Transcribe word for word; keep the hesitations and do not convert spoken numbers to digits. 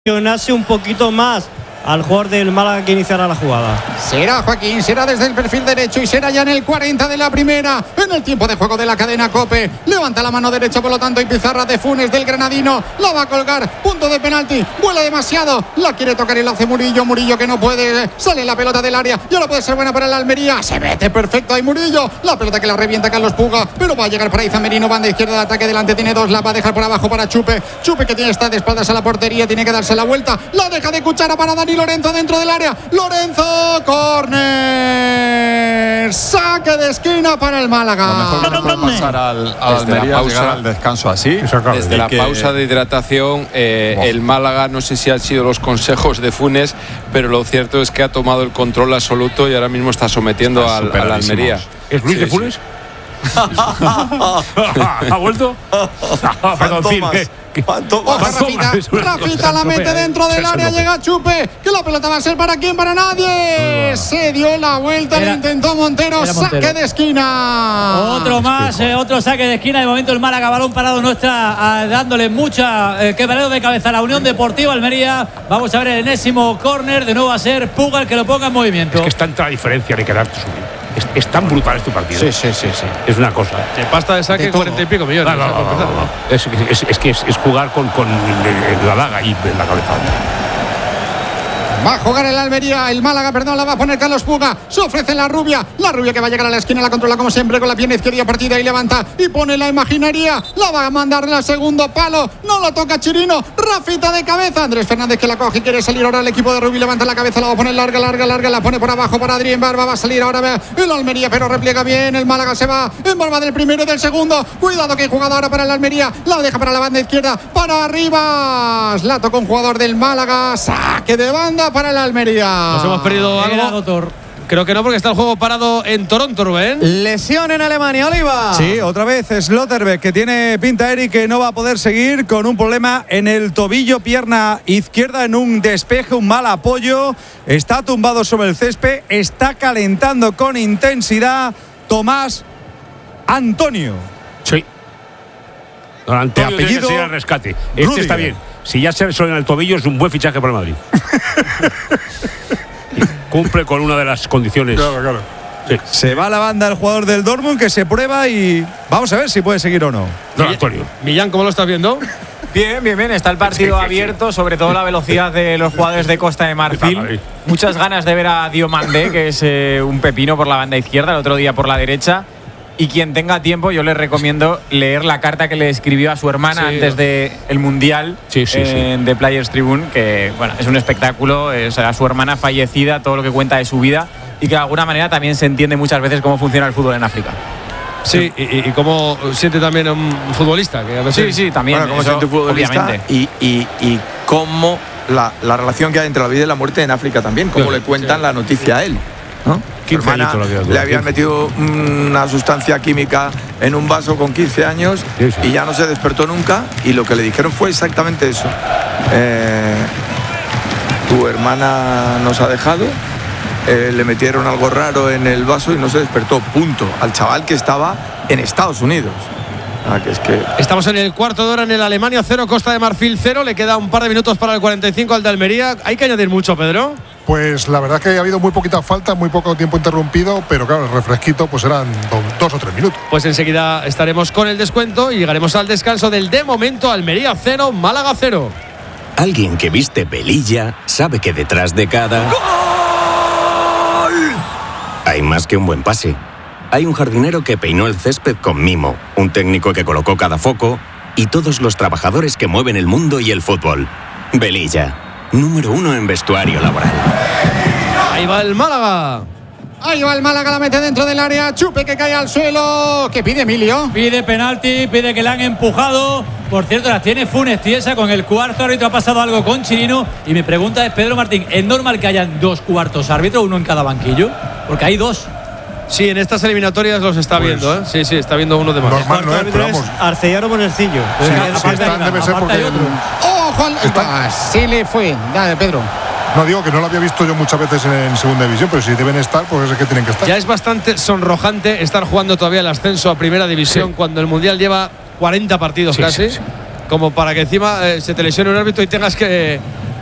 presionase un poquito más al jugador del Málaga que iniciará la jugada. Será Joaquín, será desde el perfil derecho y será ya en el cuarenta de la primera, en el tiempo de juego de la cadena COPE. Levanta la mano derecha, por lo tanto, y pizarra de Funes del granadino. La va a colgar, punto de penalti, vuela demasiado, la quiere tocar y la hace Murillo. Murillo que no puede, sale la pelota del área y ahora puede ser buena para el Almería. Se mete perfecto ahí Murillo, la pelota que la revienta Carlos Puga, pero va a llegar para Izan Merino, banda izquierda de ataque, delante tiene dos, la va a dejar por abajo para Chupe. Chupe que tiene está de espaldas a la portería, tiene que darse la vuelta, la deja de cuchara para Dani Lorenzo dentro del área. Lorenzo, córner, saque de esquina para el Málaga. Lo mejor que le puede pasar al, al Almería es llegar al descanso así. Desde la que... pausa de hidratación, eh, el Málaga, no sé si han sido los consejos de Funes, pero lo cierto es que ha tomado el control absoluto y ahora mismo está sometiendo está al, al Almería. ¿Es Luis sí, de Funes? Sí. ¿Ha vuelto? Perdón, Ojo, Rafita, Rafita la mete dentro del área, llega Chupe, que la pelota va a ser para quién, para nadie. Se dio la vuelta, lo intentó Montero, saque de esquina. Otro más, eh, otro saque de esquina. De momento el Málaga, balón parado, no está eh, dándole mucha eh, quebrado de cabeza a la Unión Deportiva Almería. Vamos a ver el enésimo córner, de nuevo va a ser Puga el que lo ponga en movimiento. Es que está en la diferencia de quedar subir. Es, es tan brutal este partido. Sí, sí, sí, sí. Es una cosa. De pasta de saque, cuarenta y pico millones. No, no, no, no, no. Es, es, es que es, es jugar con, con la daga ahí en la cabeza. Va a jugar el Almería, el Málaga, perdón, la va a poner Carlos Puga. Se ofrece la rubia, la rubia que va a llegar a la esquina, la controla como siempre con la pierna izquierda partida y levanta y pone la imaginería. La va a mandar al segundo palo, no lo toca Chirino. Rafita de cabeza, Andrés Fernández que la coge y quiere salir ahora el equipo de Rubí, levanta la cabeza, la va a poner larga, larga, larga, la pone por abajo para Adrián Barba, va a salir ahora el Almería, pero repliega bien, el Málaga se va en Barba del primero y del segundo. Cuidado que hay jugada ahora para el Almería, la deja para la banda izquierda, para arriba, la toca un jugador del Málaga, saque de banda para el Almería. Nos hemos perdido algo. Creo que no, porque está el juego parado en Toronto, Rubén. Lesión en Alemania, Oliva. Sí, otra vez Slotterbeck, que tiene pinta, Eric, que no va a poder seguir con un problema en el tobillo, pierna izquierda, en un despeje, un mal apoyo. Está tumbado sobre el césped, está calentando con intensidad Tomás Antonio. Sí. Don Antonio tiene que seguir al rescate. Este Rudiger. Está bien. Si ya se resuelve en el tobillo, es un buen fichaje para el Madrid. Cumple con una de las condiciones. Claro, claro. Sí. Se va a la banda el jugador del Dortmund, que se prueba y vamos a ver si puede seguir o no. Don Antonio. Millán, ¿cómo lo estás viendo? Bien, bien, bien. Está el partido abierto, sobre todo la velocidad de los jugadores de Costa de Marfil. Muchas ganas de ver a Diomandé, que es eh, un pepino por la banda izquierda, el otro día por la derecha. Y quien tenga tiempo, yo les recomiendo leer la carta que le escribió a su hermana sí, antes del Mundial sí, sí, en sí. The Players Tribune, que bueno, es un espectáculo, es a su hermana fallecida, todo lo que cuenta de su vida, y que de alguna manera también se entiende muchas veces cómo funciona el fútbol en África. Sí, y, y cómo siente también a un futbolista. Que a veces... Sí, sí, también. Bueno, cómo siente un futbolista obviamente. Y, y, y cómo la, la relación que hay entre la vida y la muerte en África también, cómo sí, le cuentan sí. la noticia a él, ¿no? Hermana, le habían metido una sustancia química en un vaso con quince años sí, sí. y ya no se despertó nunca, y lo que le dijeron fue exactamente eso. Eh, tu hermana nos ha dejado, eh, le metieron algo raro en el vaso y no se despertó, punto. Al chaval que estaba en Estados Unidos. Ah, que es que... Estamos en el cuarto de hora en el Alemania cero, Costa de Marfil cero. Le queda un par de minutos para el cuarenta y cinco al de Almería. ¿Hay que añadir mucho, Pedro? Pues la verdad es que ha habido muy poquita falta, muy poco tiempo interrumpido, pero claro, el refresquito pues eran dos, dos o tres minutos. Pues enseguida estaremos con el descuento y llegaremos al descanso del de momento Almería cero, Málaga cero. Alguien que viste pelilla sabe que detrás de cada ¡gol! Hay más que un buen pase. Hay un jardinero que peinó el césped con mimo, un técnico que colocó cada foco y todos los trabajadores que mueven el mundo y el fútbol. Velilla, número uno en vestuario laboral. Ahí va el Málaga. Ahí va el Málaga, la mete dentro del área. Chupe que cae al suelo. ¿Qué pide Emilio? Pide penalti, pide que le han empujado. Por cierto, las tiene Funes Tiesa. Con el cuarto árbitro ha pasado algo con Chirino. Y mi pregunta es, Pedro Martín, ¿es normal que hayan dos cuartos árbitros, uno en cada banquillo? Porque hay dos. Sí, en estas eliminatorias los está pues, viendo, ¿eh? Sí, sí, está viendo uno de más. Normal no es, pero vamos. Arcellano Monercillo. Sí, sí, está, debe ser porque... ¡Oh, Juan! Está... Se le fue. Dale, Pedro. No digo que no lo había visto yo muchas veces en, en segunda división, pero si deben estar, pues es que tienen que estar. Ya es bastante sonrojante estar jugando todavía el ascenso a primera división sí. cuando el Mundial lleva cuarenta partidos sí, casi. Sí, sí. Como para que encima eh, se te lesione un árbitro y tengas que